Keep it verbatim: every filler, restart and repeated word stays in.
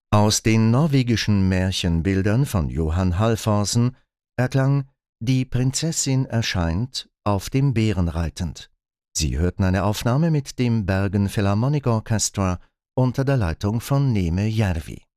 Aus den norwegischen Märchenbildern von Johann Halvorsen erklang »Die Prinzessin erscheint, auf dem Bären reitend«. Sie hörten eine Aufnahme mit dem Bergen Philharmonic Orchestra unter der Leitung von Neeme Järvi.